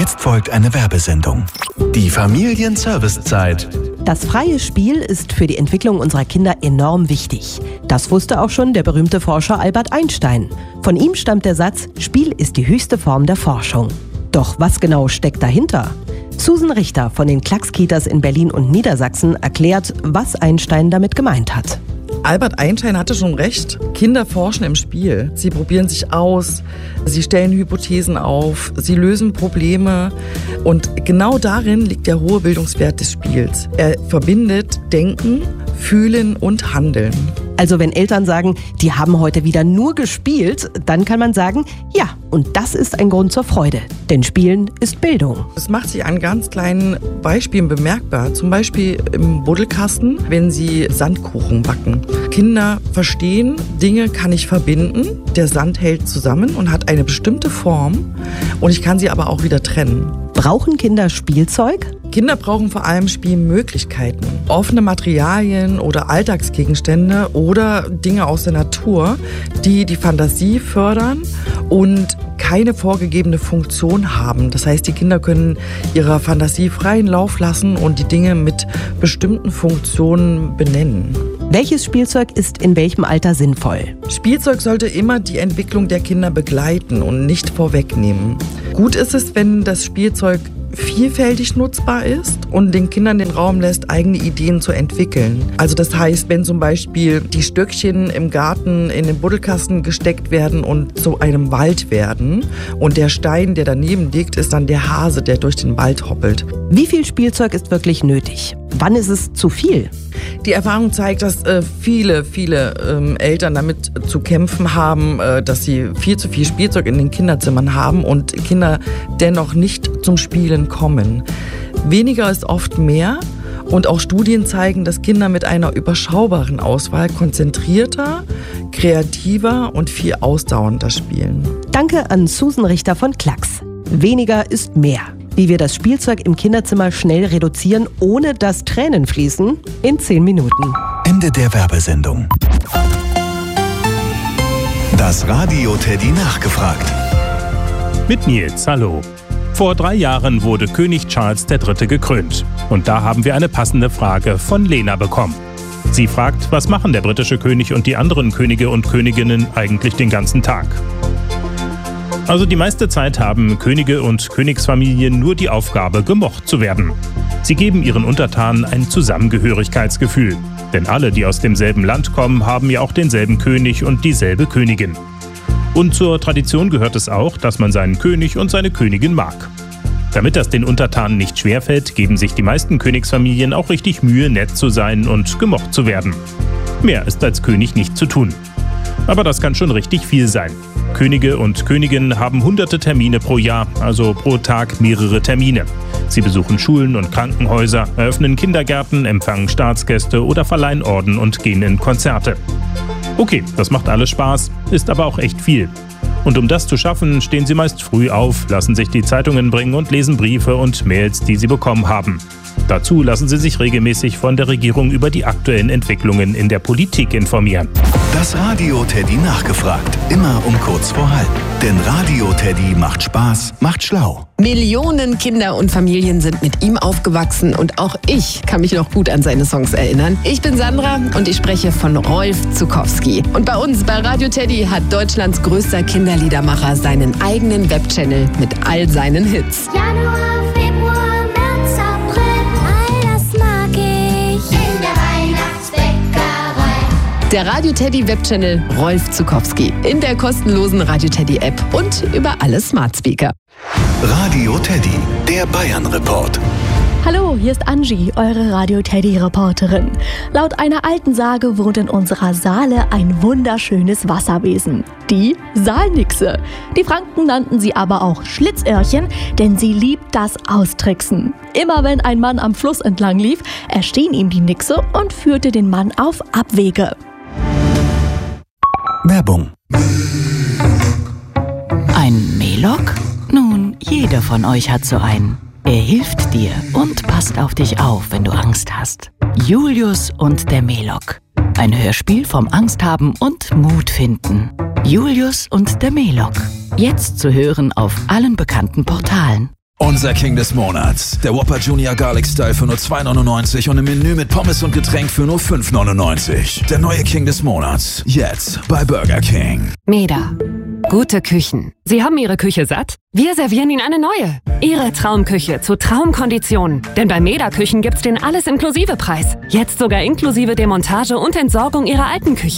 Jetzt folgt eine Werbesendung. Die Familienservicezeit. Das freie Spiel ist für die Entwicklung unserer Kinder enorm wichtig. Das wusste auch schon der berühmte Forscher Albert Einstein. Von ihm stammt der Satz, Spiel ist die höchste Form der Forschung. Doch was genau steckt dahinter? Susan Richter von den Klacks-Kitas in Berlin und Niedersachsen erklärt, was Einstein damit gemeint hat. Albert Einstein hatte schon recht. Kinder forschen im Spiel. Sie probieren sich aus, sie stellen Hypothesen auf, sie lösen Probleme. Und genau darin liegt der hohe Bildungswert des Spiels. Er verbindet Denken, Fühlen und Handeln. Also wenn Eltern sagen, die haben heute wieder nur gespielt, dann kann man sagen, ja, und das ist ein Grund zur Freude. Denn Spielen ist Bildung. Es macht sich an ganz kleinen Beispielen bemerkbar. Zum Beispiel im Buddelkasten, wenn sie Sandkuchen backen. Kinder verstehen, Dinge kann ich verbinden. Der Sand hält zusammen und hat eine bestimmte Form. Und ich kann sie aber auch wieder trennen. Brauchen Kinder Spielzeug? Kinder brauchen vor allem Spielmöglichkeiten. Offene Materialien oder Alltagsgegenstände oder Dinge aus der Natur, die die Fantasie fördern und keine vorgegebene Funktion haben. Das heißt, die Kinder können ihrer Fantasie freien Lauf lassen und die Dinge mit bestimmten Funktionen benennen. Welches Spielzeug ist in welchem Alter sinnvoll? Spielzeug sollte immer die Entwicklung der Kinder begleiten und nicht vorwegnehmen. Gut ist es, wenn das Spielzeug vielfältig nutzbar ist und den Kindern den Raum lässt, eigene Ideen zu entwickeln. Also das heißt, wenn zum Beispiel die Stöckchen im Garten in den Buddelkasten gesteckt werden und zu einem Wald werden und der Stein, der daneben liegt, ist dann der Hase, der durch den Wald hoppelt. Wie viel Spielzeug ist wirklich nötig? Wann ist es zu viel? Die Erfahrung zeigt, dass viele Eltern damit zu kämpfen haben, dass sie viel zu viel Spielzeug in den Kinderzimmern haben und Kinder dennoch nicht zum Spielen kommen. Weniger ist oft mehr und auch Studien zeigen, dass Kinder mit einer überschaubaren Auswahl konzentrierter, kreativer und viel ausdauernder spielen. Danke an Susan Richter von Klacks. Weniger ist mehr. Wie wir das Spielzeug im Kinderzimmer schnell reduzieren, ohne dass Tränen fließen, in 10 Minuten. Ende der Werbesendung. Das Radio Teddy nachgefragt. Mit Nils, hallo. Vor 3 Jahren wurde König Charles III. Gekrönt. Und da haben wir eine passende Frage von Lena bekommen. Sie fragt, was machen der britische König und die anderen Könige und Königinnen eigentlich den ganzen Tag? Also die meiste Zeit haben Könige und Königsfamilien nur die Aufgabe, gemocht zu werden. Sie geben ihren Untertanen ein Zusammengehörigkeitsgefühl. Denn alle, die aus demselben Land kommen, haben ja auch denselben König und dieselbe Königin. Und zur Tradition gehört es auch, dass man seinen König und seine Königin mag. Damit das den Untertanen nicht schwerfällt, geben sich die meisten Königsfamilien auch richtig Mühe, nett zu sein und gemocht zu werden. Mehr ist als König nicht zu tun. Aber das kann schon richtig viel sein. Könige und Königinnen haben hunderte Termine pro Jahr, also pro Tag mehrere Termine. Sie besuchen Schulen und Krankenhäuser, eröffnen Kindergärten, empfangen Staatsgäste oder verleihen Orden und gehen in Konzerte. Okay, das macht alles Spaß, ist aber auch echt viel. Und um das zu schaffen, stehen sie meist früh auf, lassen sich die Zeitungen bringen und lesen Briefe und Mails, die sie bekommen haben. Dazu lassen sie sich regelmäßig von der Regierung über die aktuellen Entwicklungen in der Politik informieren. Das Radio Teddy nachgefragt. Immer um kurz vor halb. Denn Radio Teddy macht Spaß, macht schlau. Millionen Kinder und Familien sind mit ihm aufgewachsen und auch ich kann mich noch gut an seine Songs erinnern. Ich bin Sandra und ich spreche von Rolf Zuckowski. Und bei uns bei Radio Teddy hat Deutschlands größter Kinderliedermacher seinen eigenen Webchannel mit all seinen Hits. Januar, Februar, März, April, all das mag ich in der Weihnachtsbäckerei. Der Radio Teddy Webchannel Rolf Zuckowski in der kostenlosen Radio Teddy App und über alle Smart Speaker. Radio Teddy, der Bayern-Report. Hallo, hier ist Angie, eure Radio-Teddy-Reporterin. Laut einer alten Sage wohnt in unserer Saale ein wunderschönes Wasserwesen, die Saalnixe. Die Franken nannten sie aber auch Schlitzöhrchen, denn sie liebt das Austricksen. Immer wenn ein Mann am Fluss entlang lief, erschien ihm die Nixe und führte den Mann auf Abwege. Werbung. Ein Melok? Nun, jeder von euch hat so einen. Er hilft dir und passt auf dich auf, wenn du Angst hast. Julius und der Melok. Ein Hörspiel vom Angst haben und Mut finden. Julius und der Melok. Jetzt zu hören auf allen bekannten Portalen. Unser King des Monats. Der Whopper Junior Garlic Style für nur $2,99 und im Menü mit Pommes und Getränk für nur $5,99. Der neue King des Monats. Jetzt bei Burger King. Meda. Gute Küchen. Sie haben Ihre Küche satt? Wir servieren Ihnen eine neue. Ihre Traumküche zu Traumkonditionen. Denn bei Meda Küchen gibt's den Alles-Inklusive-Preis. Jetzt sogar inklusive Demontage und Entsorgung Ihrer alten Küche.